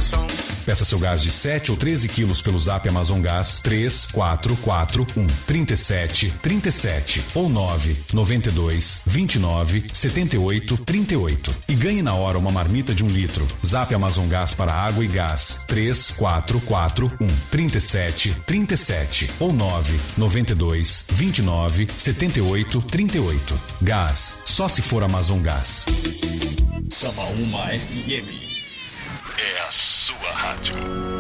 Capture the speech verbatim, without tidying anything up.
pressão. Peça seu gás de sete ou treze quilos pelo Zap Amazon Gás três quatro quatro um, três sete três sete ou nove nove dois, vinte e nove, setenta e oito, trinta e oito e ganhe na hora uma marmita de um litro. Zap Amazon Gás para água e gás três quatro quatro um, três sete três sete ou nove nove dois, vinte e nove, setenta e oito, trinta e oito. Gás, só se for Amazon Gás. Samaúma F M. É a sua rádio.